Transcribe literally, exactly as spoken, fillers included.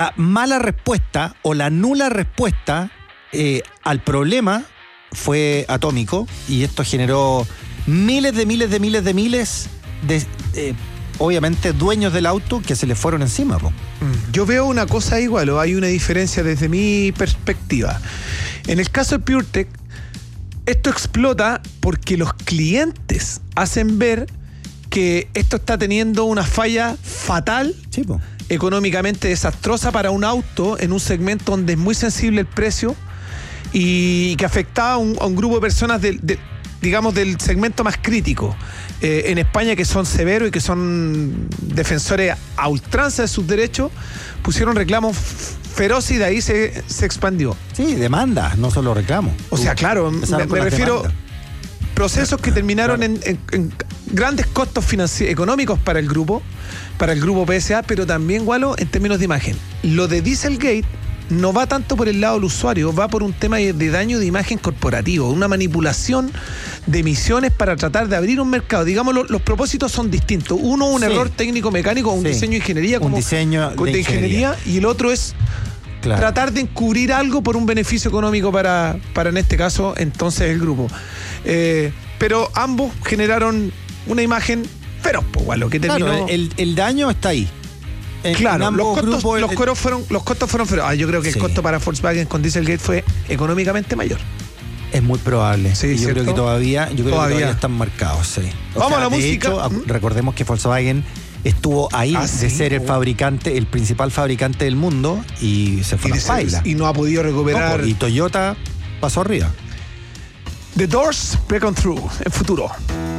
La mala respuesta o la nula respuesta eh, al problema fue atómico, y esto generó miles de miles de miles de miles de, eh, obviamente, dueños del auto que se le fueron encima. Po. Yo veo una cosa igual, o hay una diferencia desde mi perspectiva. En el caso de PureTech, esto explota porque los clientes hacen ver que esto está teniendo una falla fatal, Sí, po. económicamente desastrosa para un auto en un segmento donde es muy sensible el precio y que afectaba a un, a un grupo de personas del, de, digamos, del segmento más crítico eh, en España, que son severos y que son defensores a ultranza de sus derechos. Pusieron reclamos feroces y de ahí se, se expandió. Sí, demandas, no solo reclamos. O sea, claro, me, me refiero a procesos que terminaron claro. en, en, en grandes costos financieros, económicos para el grupo, para el grupo P S A, pero también, Gualo, en términos de imagen. Lo de Dieselgate no va tanto por el lado del usuario, va por un tema de daño de imagen corporativo, una manipulación de emisiones para tratar de abrir un mercado. Digamos, los, los propósitos son distintos. Uno, un sí. error técnico-mecánico, un sí. diseño de ingeniería, como un diseño de, de ingeniería, ingeniería, y el otro es claro. tratar de encubrir algo por un beneficio económico para, para en este caso, entonces, el grupo. Eh, pero ambos generaron una imagen feroz, pues, Gualo, que terminó... Claro, el, el daño está ahí. En, claro, en los, costos, grupos, los, el, fueron, los costos fueron feroz. Ah, yo creo que sí. el costo para Volkswagen con Dieselgate fue económicamente mayor. Es muy probable. Sí, yo ¿cierto? creo que todavía, yo creo todavía. que todavía están marcados, sí. O Vamos sea, a la de música. Hecho, ¿Mm? Recordemos que Volkswagen estuvo ahí ah, de sí, ser el fabricante, el principal fabricante del mundo, y se fue y a la paila. Y no ha podido recuperar. No, y Toyota pasó arriba. The Doors, Break On Through, en futuro.